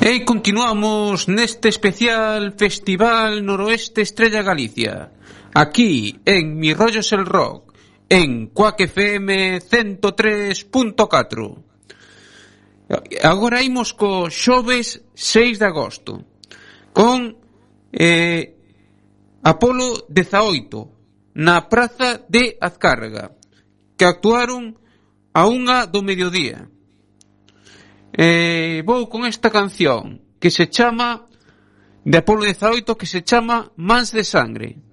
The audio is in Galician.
E continuamos neste especial Festival Noroeste Estrella Galicia, aquí en Mi Rollos el Rock, en Quack FM 103.4. Agora imos co xoves 6 de agosto, con Apolo 18, na Praza de Azcárraga, que actuaron a 1 do mediodía. Vou con esta canción que se chama de Apolo 18, que se chama Mans de Sangre.